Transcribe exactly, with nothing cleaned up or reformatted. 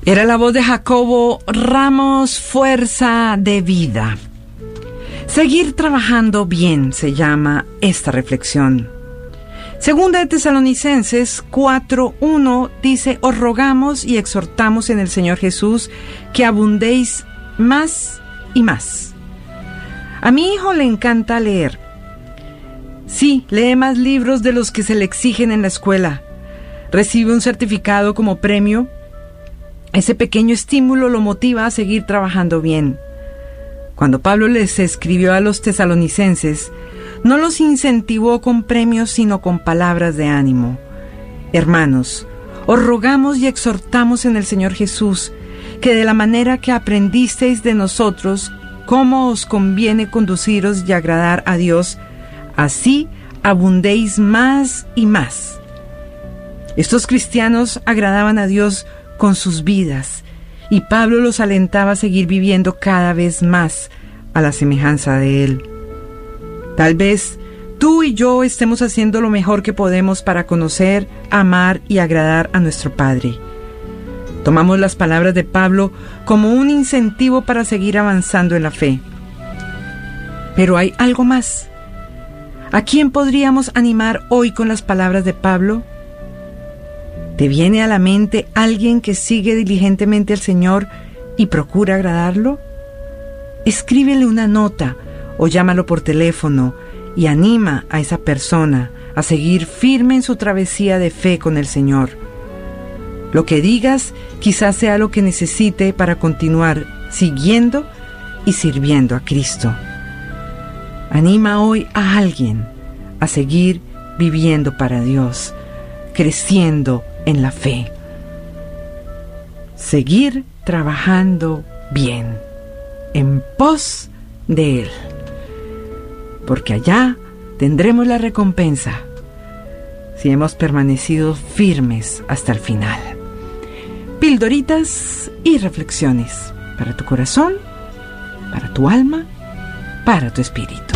Era la voz de Jacobo Ramos, Fuerza de Vida. Seguir trabajando bien se llama esta reflexión. Segunda de Tesalonicenses cuatro uno dice: os rogamos y exhortamos en el Señor Jesús que abundéis más y más. A mi hijo le encanta leer. Sí, lee más libros de los que se le exigen en la escuela. Recibe un certificado como premio. Ese pequeño estímulo lo motiva a seguir trabajando bien. Cuando Pablo les escribió a los tesalonicenses, no los incentivó con premios, sino con palabras de ánimo. Hermanos, os rogamos y exhortamos en el Señor Jesús, que de la manera que aprendisteis de nosotros, cómo os conviene conduciros y agradar a Dios, así abundéis más y más. Estos cristianos agradaban a Dios con sus vidas, y Pablo los alentaba a seguir viviendo cada vez más a la semejanza de Él. Tal vez tú y yo estemos haciendo lo mejor que podemos para conocer, amar y agradar a nuestro Padre. Tomamos las palabras de Pablo como un incentivo para seguir avanzando en la fe. Pero hay algo más. ¿A quién podríamos animar hoy con las palabras de Pablo? ¿Te viene a la mente alguien que sigue diligentemente al Señor y procura agradarlo? Escríbele una nota o llámalo por teléfono y anima a esa persona a seguir firme en su travesía de fe con el Señor. Lo que digas quizás sea lo que necesite para continuar siguiendo y sirviendo a Cristo. Anima hoy a alguien a seguir viviendo para Dios, creciendo en la fe. Seguir trabajando bien, en pos de Él, porque allá tendremos la recompensa si hemos permanecido firmes hasta el final. Pildoritas y reflexiones para tu corazón, para tu alma, para tu espíritu.